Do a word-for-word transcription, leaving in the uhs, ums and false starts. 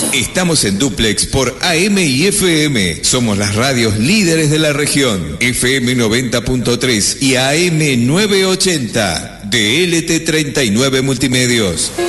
Estamos en dúplex por A M y F M. Somos las radios líderes de la región. F M noventa punto tres y A M novecientos ochenta. D L T treinta y nueve Multimedios.